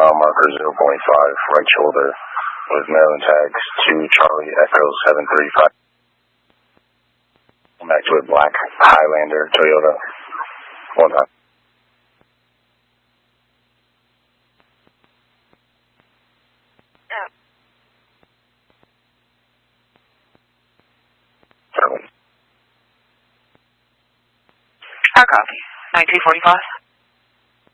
mile marker 0.5, right shoulder, with Maryland tags 2 Charlie Echo 735. Back to a black Highlander Toyota. 1 time. Charlie. I copy. 9345.